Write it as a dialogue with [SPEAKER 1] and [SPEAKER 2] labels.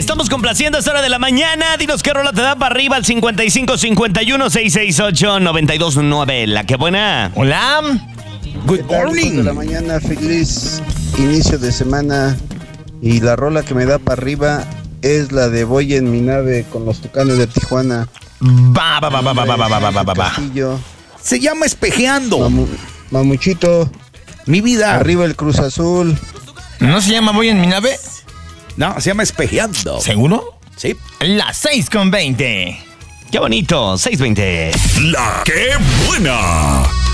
[SPEAKER 1] estamos complaciendo a esta hora de la mañana. Dinos qué rola te da para arriba al 5551-668-929. La que buena.
[SPEAKER 2] Hola. Good morning.
[SPEAKER 3] De la mañana, feliz inicio de semana. Y la rola que me da para arriba es la de Voy en mi nave con los Tucanes de Tijuana.
[SPEAKER 2] Va.
[SPEAKER 3] Castillo.
[SPEAKER 2] Se llama Espejeando.
[SPEAKER 3] Mamuchito.
[SPEAKER 2] Mi vida.
[SPEAKER 3] Arriba el Cruz Azul.
[SPEAKER 2] ¿No se llama Voy en mi nave?
[SPEAKER 4] No, se llama Espejeando.
[SPEAKER 2] ¿Seguro?
[SPEAKER 4] Sí.
[SPEAKER 2] Las 6:20.
[SPEAKER 1] Qué bonito, 620.
[SPEAKER 5] La que buena.